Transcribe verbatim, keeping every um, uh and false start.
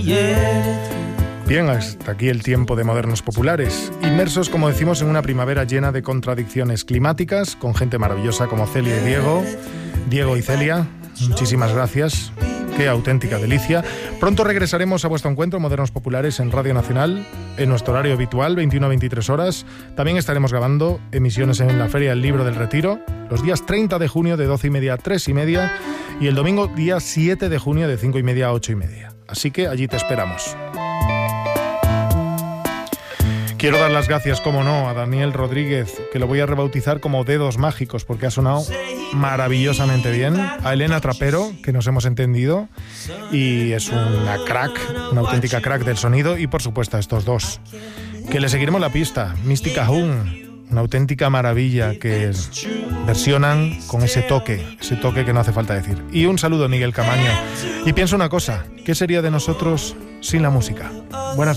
Bien, hasta aquí el tiempo de Modernos Populares. Inmersos, como decimos, en una primavera llena de contradicciones climáticas, con gente maravillosa como Celia y Diego. Diego y Celia, muchísimas gracias. Qué auténtica delicia. Pronto regresaremos a vuestro encuentro, Modernos Populares, en Radio Nacional, en nuestro horario habitual, veintiuna a veintitrés horas. También estaremos grabando emisiones en la Feria del Libro del Retiro, los días treinta de junio de doce y media a tres y media y el domingo día siete de junio de cinco y media a ocho y media. Así que allí te esperamos. Quiero dar las gracias, como no, a Daniel Rodríguez, que lo voy a rebautizar como Dedos Mágicos, porque ha sonado maravillosamente bien. A Elena Trapero, que nos hemos entendido, y es una crack, una auténtica crack del sonido. Y por supuesto a estos dos, que le seguiremos la pista. Mystica Hoon, una auténtica maravilla, que versionan con ese toque, ese toque que no hace falta decir. Y un saludo a Miguel Camaño. Y pienso una cosa, ¿qué sería de nosotros sin la música? Buenas